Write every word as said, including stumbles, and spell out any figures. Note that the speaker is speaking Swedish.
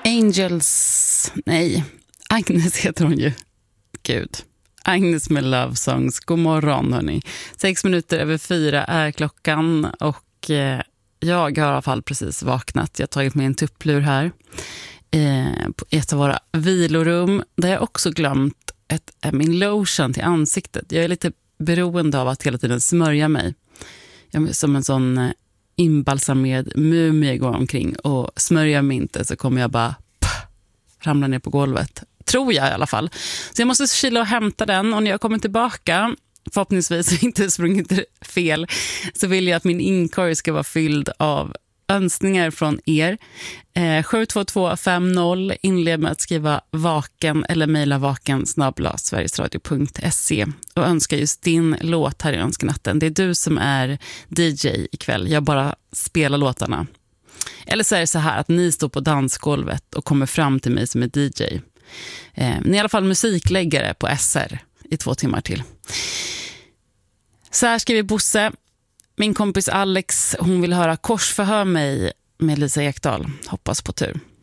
Angels, nej, Agnes heter hon ju. Gud. Agnes med Love Songs. God morgon hörni. Sex minuter över fyra är klockan och eh, jag har i alla fall precis vaknat. Jag har tagit med en tupplur här eh, på ett av våra vilorum där jag också glömt ett, eh, min lotion till ansiktet. Jag är lite beroende av att hela tiden smörja mig. Jag är som en sån eh, inbalsamerad mumie går omkring och smörjer mig inte så kommer jag bara pff, ramla ner på golvet. Tror jag i alla fall. Så jag måste kila och hämta den och när jag kommer tillbaka, förhoppningsvis inte sprungit fel, så vill jag att min inkorg ska vara fylld av önskningar från er. Eh, sju två två fem noll inled med att skriva vaken eller mejla vaken snabel-a sverigesradio punkt se och önska just din låt här i önskenatten. Det är du som är D J ikväll. Jag bara spelar låtarna. Eller så är det så här att ni står på dansgolvet och kommer fram till mig som är D J. Eh, ni är i alla fall musikläggare på S R i två timmar till. Så här skriver Bosse. Min kompis Alex, hon vill höra Korsförhör mig med Lisa Ekdahl. Hoppas på tur.